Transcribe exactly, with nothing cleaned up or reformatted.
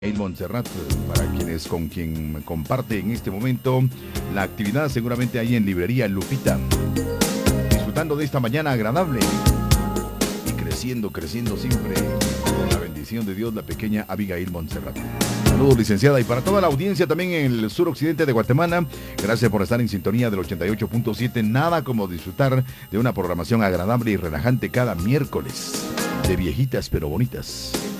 En Montserrat, para quienes con quien comparte en este momento la actividad, seguramente ahí en Librería Lupita, disfrutando de esta mañana agradable y creciendo, creciendo siempre con la bendición de Dios, la pequeña Abigail Montserrat. Saludos, licenciada, y para toda la audiencia también en el suroccidente de Guatemala, gracias por estar en sintonía del ochenta y ocho punto siete. Nada como disfrutar de una programación agradable y relajante cada miércoles de viejitas pero bonitas.